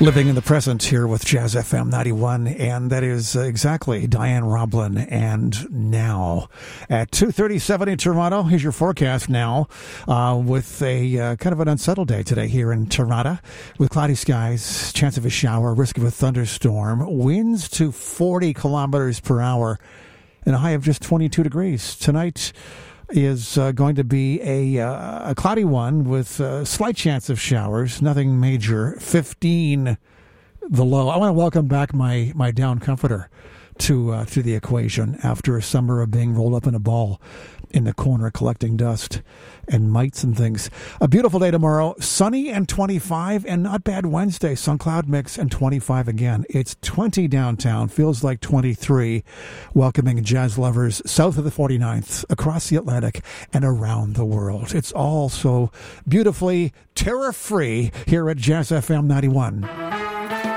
Living in the present here with Jazz FM 91, and that is exactly Diane Roblin. And now at 2:37 in Toronto, here's your forecast now with a kind of an unsettled day today here in Toronto with cloudy skies, chance of a shower, risk of a thunderstorm, winds to 40 kilometers per hour, and a high of just 22 degrees. Tonight is going to be a cloudy one with a slight chance of showers, nothing major. 15 the low. I want to welcome back my down comforter to the equation after a summer of being rolled up in a ball in the corner collecting dust and mites and things. A beautiful day tomorrow, sunny and 25, and not bad Wednesday, sun cloud mix and 25 again. It's 20 downtown, feels like 23, welcoming jazz lovers south of the 49th, across the Atlantic, and around the world. It's all so beautifully terror-free here at Jazz FM 91.